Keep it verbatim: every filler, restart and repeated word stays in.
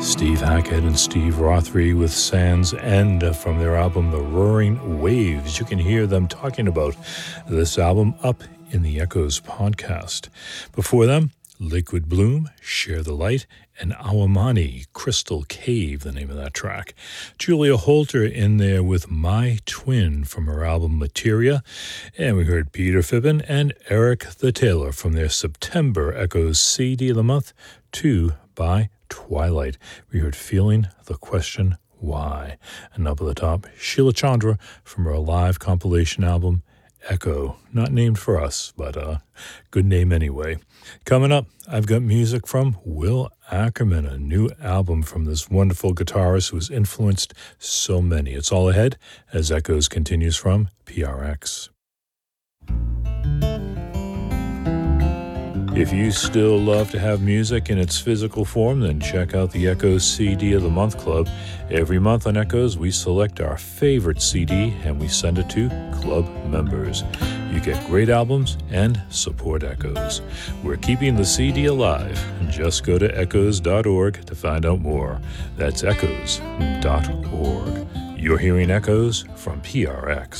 Steve Hackett and Steve Rothery with Sands End from their album The Roaring Waves. You can hear them talking about this album up in the Echoes podcast. Before them, Liquid Bloom, Share the Light, and Awamani, Crystal Cave, the name of that track. Julia Holter in there with My Twin from her album Materia. And we heard Peter Fibbin and Eric the Taylor from their September Echoes C D of the month, Two by Twilight. We heard Feeling the Question Why. And up at the top, Sheila Chandra from her live compilation album Echo. Not named for us, but uh, good name anyway. Coming up, I've got music from Will Ackerman, a new album from this wonderful guitarist who has influenced so many. It's all ahead as Echoes continues from P R X. If you still love to have music in its physical form, then check out the Echoes C D of the Month Club. Every month on Echoes, we select our favorite C D and we send it to club members. You get great albums and support Echoes. We're keeping the C D alive. Just go to echoes dot org to find out more. That's echoes dot org. You're hearing Echoes from P R X.